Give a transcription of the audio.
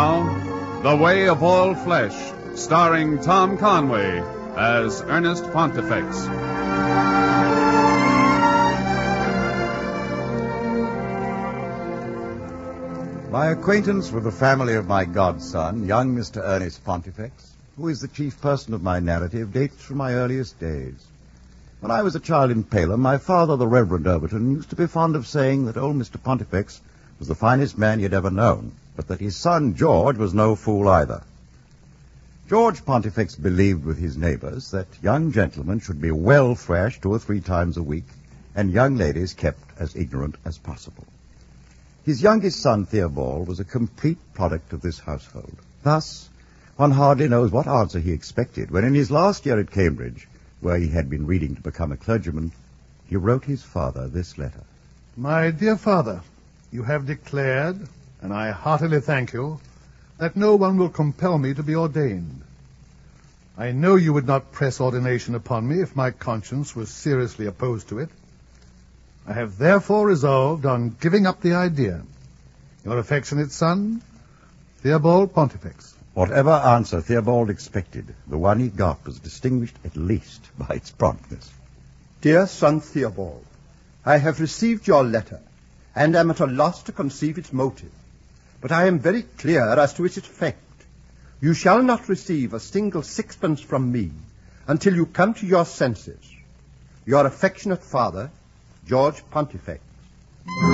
The Way of All Flesh, starring Tom Conway as Ernest Pontifex. My acquaintance with the family of my godson, young Mr. Ernest Pontifex, who is the chief person of my narrative, dates from my earliest days. When I was a child in Palem, my father, the Reverend Overton, used to be fond of saying that old Mr. Pontifex was the finest man he had ever known, but that his son George was no fool either. George Pontifex believed with his neighbors that young gentlemen should be well thrashed 2 or 3 times a week, and young ladies kept as ignorant as possible. His youngest son, Theobald, was a complete product of this household. Thus, one hardly knows what answer he expected when in his last year at Cambridge, where he had been reading to become a clergyman, he wrote his father this letter. My dear father, you have declared, and I heartily thank you, that no one will compel me to be ordained. I know you would not press ordination upon me if my conscience was seriously opposed to it. I have therefore resolved on giving up the idea. Your affectionate son, Theobald Pontifex. Whatever answer Theobald expected, the one he got was distinguished at least by its promptness. Dear son Theobald, I have received your letter, and am at a loss to conceive its motive, but I am very clear as to its effect. You shall not receive a single sixpence from me until you come to your senses. Your affectionate father, George Pontifex.